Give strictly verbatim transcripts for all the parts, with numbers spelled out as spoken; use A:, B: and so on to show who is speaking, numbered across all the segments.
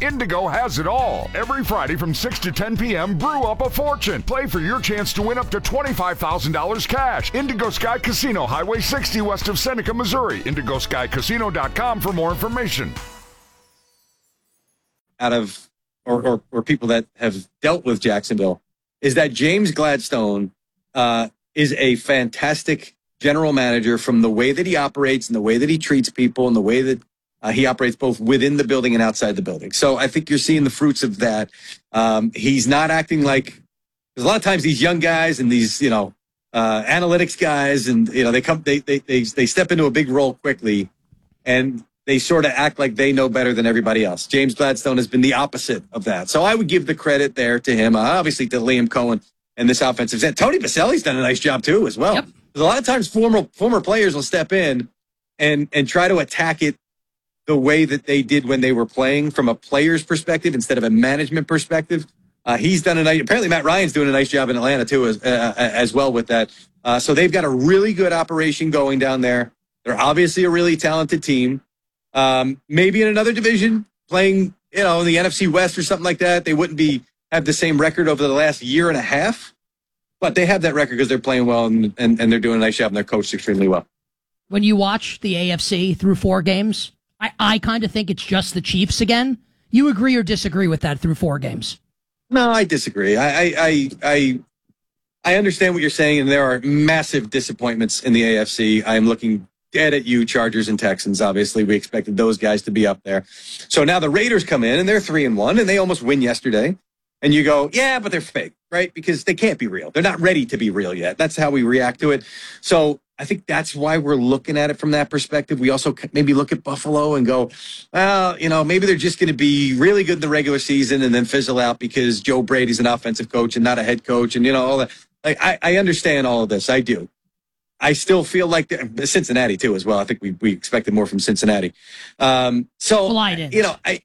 A: Indigo has it all. Every Friday from six to ten p.m., brew up a fortune. Play for your chance to win up to twenty-five thousand dollars cash. Indigo Sky Casino, Highway sixty west of Seneca, Missouri. indigo sky casino dot com for more information.
B: Out of, or, or, or people that have dealt with Jacksonville, is that James Gladstone uh, is a fantastic general manager from the way that he operates and the way that he treats people and the way that uh, he operates both within the building and outside the building. So I think you're seeing the fruits of that. Um, he's not acting like, because a lot of times these young guys and these, you know, uh, analytics guys and, you know, they come, they, they, they, they step into a big role quickly and they sort of act like they know better than everybody else. James Gladstone has been the opposite of that. So I would give the credit there to him, uh, obviously to Liam Cohen and this offensive end. Tony Baselli's done a nice job too as well. Yep. A lot of times former former players will step in and and try to attack it the way that they did when they were playing from a player's perspective instead of a management perspective. Uh, he's done a nice, apparently Matt Ryan's doing a nice job in Atlanta too as, uh, as well with that. Uh, so they've got a really good operation going down there. They're obviously a really talented team. Um, maybe in another division playing, you know, in the N F C West or something like that, they wouldn't be have the same record over the last year and a half. But they have that record because they're playing well and, and, and they're doing a nice job and they're coached extremely well.
C: When you watch the A F C through four games, I, I kind of think it's just the Chiefs again. You agree or disagree with that through four games?
B: No, I disagree. I I I I, I understand what you're saying, and there are massive disappointments in the A F C. I am looking dead at you, Chargers and Texans. Obviously, we expected those guys to be up there. So now the Raiders come in and they're three and one, and they almost win yesterday. And you go, yeah, but they're fake, right? Because they can't be real. They're not ready to be real yet. That's how we react to it. So I think that's why we're looking at it from that perspective. We also maybe look at Buffalo and go, well, you know, maybe they're just going to be really good in the regular season and then fizzle out because Joe Brady's an offensive coach and not a head coach. And, you know, all that. Like, I, I understand all of this. I do. I still feel like Cincinnati, too, as well. I think we, we expected more from Cincinnati. Um, so, well, I didn't. you know, I...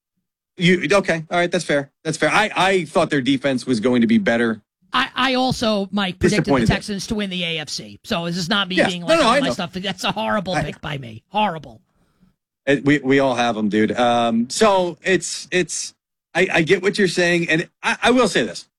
B: You okay? All right, that's fair. That's fair. I, I thought their defense was going to be better.
C: I, I also, Mike, predicted the Texans to win the A F C. So this is not me
B: yeah.
C: being like
B: no, no,
C: all
B: I
C: my
B: know.
C: stuff. That's a horrible I, pick by me. Horrible.
B: It, we we all have them, dude. Um, so it's it's. I, I get what you're saying, and I, I will say this.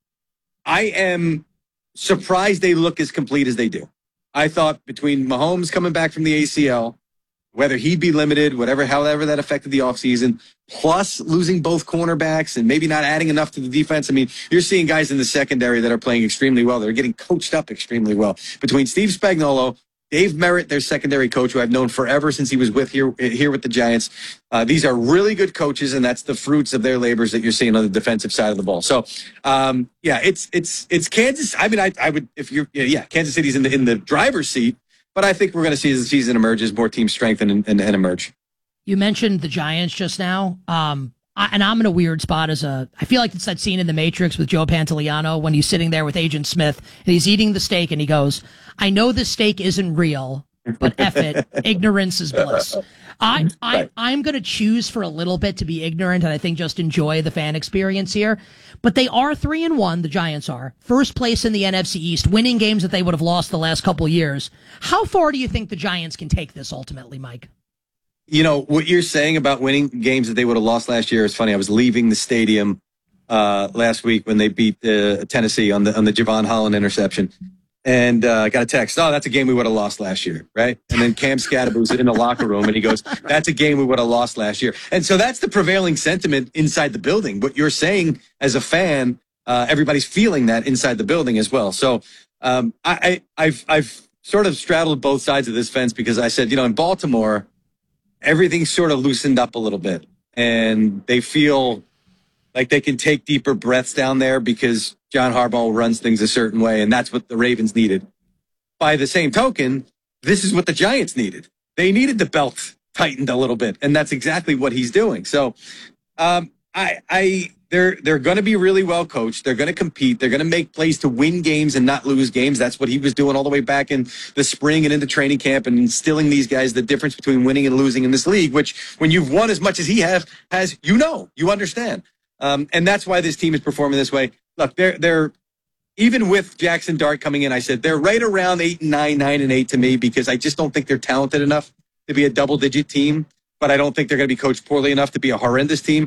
B: I am surprised they look as complete as they do. I thought between Mahomes coming back from the A C L, whether he'd be limited, whatever, however that affected the offseason, plus losing both cornerbacks and maybe not adding enough to the defense. I mean, you're seeing guys in the secondary that are playing extremely well. They're getting coached up extremely well. Between Steve Spagnuolo, Dave Merritt, their secondary coach, who I've known forever since he was with here, here with the Giants. Uh, these are really good coaches, and that's the fruits of their labors that you're seeing on the defensive side of the ball. So, um, yeah, it's it's it's Kansas. I mean, I, I would if you're yeah, Kansas City's in the in the driver's seat. But I think we're going to see as the season emerges, more teams strengthen and, and, and emerge.
C: You mentioned the Giants just now, um, I, and I'm in a weird spot as a. I feel like it's that scene in The Matrix with Joe Pantoliano when he's sitting there with Agent Smith and he's eating the steak and he goes, "I know the steak isn't real, but F it, ignorance is bliss." I, I
B: right.
C: I'm going to choose for a little bit to be ignorant and I think just enjoy the fan experience here. But they are three and one. The Giants are first place in the N F C East, winning games that they would have lost the last couple years. How far do you think the Giants can take this ultimately, Mike?
B: You know, what you're saying about winning games that they would have lost last year is funny. I was leaving the stadium uh, last week when they beat uh, Tennessee on the on the Javon Holland interception. And uh, I got a text, oh, that's a game we would have lost last year, right? And then Cam Scadaboo's in the locker room, and he goes, that's a game we would have lost last year. And so that's the prevailing sentiment inside the building. What you're saying as a fan, uh, everybody's feeling that inside the building as well. So um, I, I, I've, I've sort of straddled both sides of this fence because I said, you know, in Baltimore, everything's sort of loosened up a little bit. And they feel like they can take deeper breaths down there because John Harbaugh runs things a certain way, and that's what the Ravens needed. By the same token, this is what the Giants needed. They needed the belt tightened a little bit, and that's exactly what he's doing. So, um, I, I, they're they're going to be really well coached. They're going to compete. They're going to make plays to win games and not lose games. That's what he was doing all the way back in the spring and into training camp, and instilling these guys the difference between winning and losing in this league. Which, when you've won as much as he has, has you know, you understand. Um, and that's why this team is performing this way. Look, they're they're even with Jackson Dart coming in, I said they're right around eight and nine, nine and eight to me because I just don't think they're talented enough to be a double digit team. But I don't think they're going to be coached poorly enough to be a horrendous team.